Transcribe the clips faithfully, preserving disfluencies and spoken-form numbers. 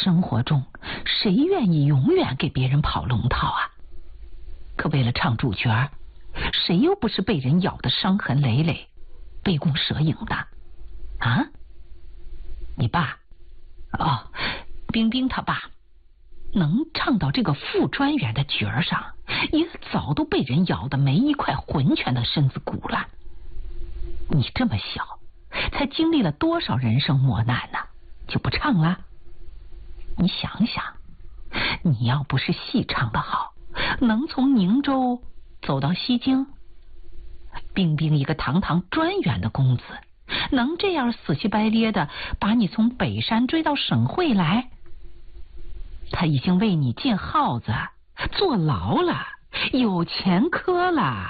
生活中，谁愿意永远给别人跑龙套啊？可为了唱主角，谁又不是被人咬得伤痕累累、杯弓蛇影的啊？你爸哦，冰冰他爸能唱到这个副专员的角上，也早都被人咬得没一块浑全的身子骨了。你这么小，才经历了多少人生磨难呢？就不唱了？你想想，你要不是戏唱得好，能从宁州走到西京？冰冰一个堂堂专员的公子，能这样死乞白咧的把你从北山追到省会来？他已经为你进号子、坐牢了，有前科了，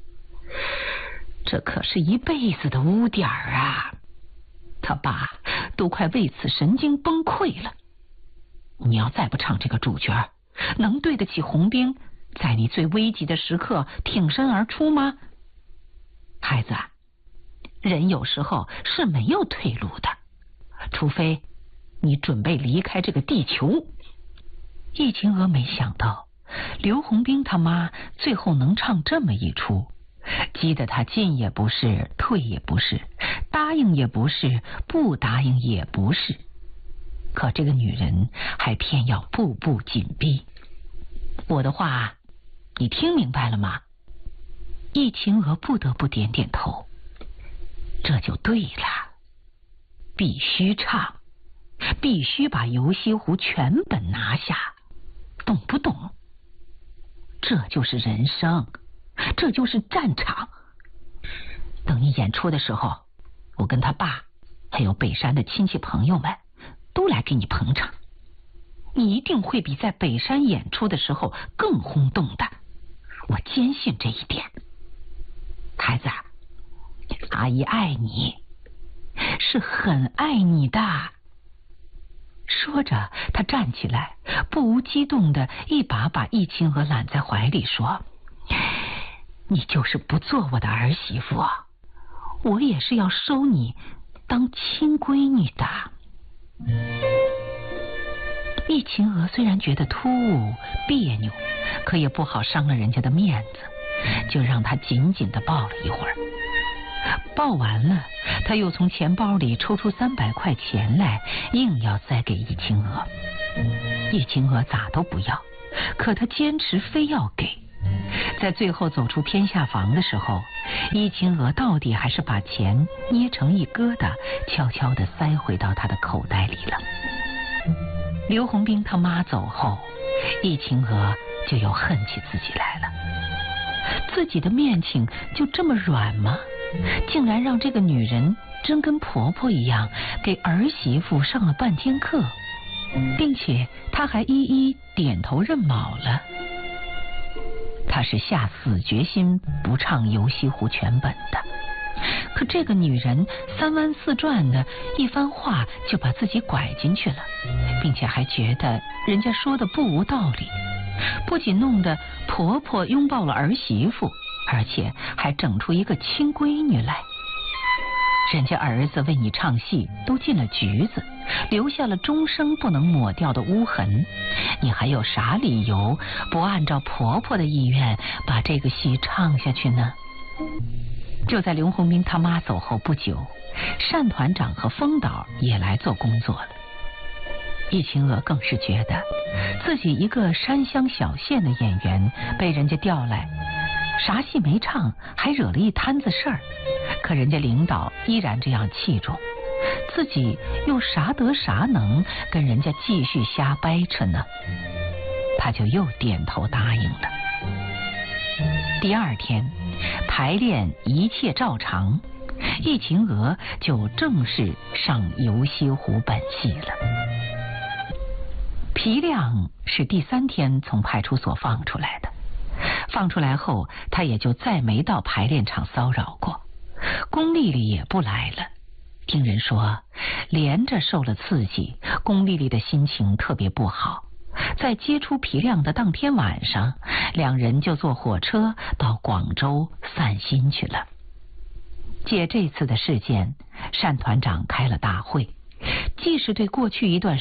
这可是一辈子的污点儿啊！他爸都快为此神经崩溃了。你要再不唱这个主角，能对得起红兵在你最危急的时刻挺身而出吗？孩子，人有时候是没有退路的，除非你准备离开这个地球。易秦娥没想到刘洪兵他妈最后能唱这么一出，激得他进也不是，退也不是，答应也不是，不答应也不是。可这个女人还偏要步步紧逼。我的话你听明白了吗？易秦娥不得不点点头。这就对了，必须唱，必须把游西湖全本拿下，懂不懂？这就是人生，这就是战场。等你演出的时候，我跟他爸还有北山的亲戚朋友们都来给你捧场，你一定会比在北山演出的时候更轰动的，我坚信这一点。孩子，阿姨爱你，是很爱你的。说着，他站起来，不无激动的一把把易秦娥揽在怀里，说：你就是不做我的儿媳妇，我也是要收你当亲闺女的。易秦娥虽然觉得突兀别扭，可也不好伤了人家的面子，就让他紧紧的抱了一会儿。抱完了，他又从钱包里抽出三百块钱来，硬要塞给易秦娥。易秦娥咋都不要，可他坚持非要给。在最后走出偏下房的时候，易秦娥到底还是把钱捏成一疙瘩，悄悄地塞回到他的口袋里了。刘洪兵他妈走后，易秦娥就又恨起自己来了。自己的面请就这么软吗？竟然让这个女人真跟婆婆一样给儿媳妇上了半天课，并且她还一一点头认卯了。她是下死决心不唱游西湖全本的，可这个女人三弯四转的一番话就把自己拐进去了，并且还觉得人家说的不无道理，不仅弄得婆婆拥抱了儿媳妇，而且还整出一个亲闺女来。人家儿子为你唱戏都进了局子，留下了终生不能抹掉的污痕，你还有啥理由不按照婆婆的意愿把这个戏唱下去呢？就在刘洪兵他妈走后不久，单团长和风导也来做工作了。易秦娥更是觉得自己一个山乡小县的演员被人家调来，啥戏没唱，还惹了一摊子事儿，可人家领导依然这样器重，自己又啥得啥能跟人家继续瞎掰扯呢？他就又点头答应了。第二天排练一切照常，易秦娥就正式上游西湖本戏了。皮亮是第三天从派出所放出来的，放出来后他也就再没到排练场骚扰过，龚丽丽也不来了。听人说连着受了刺激，龚丽丽的心情特别不好，在接触皮亮的当天晚上，两人就坐火车到广州散心去了。借这次的事件，单团长开了大会，既是对过去一段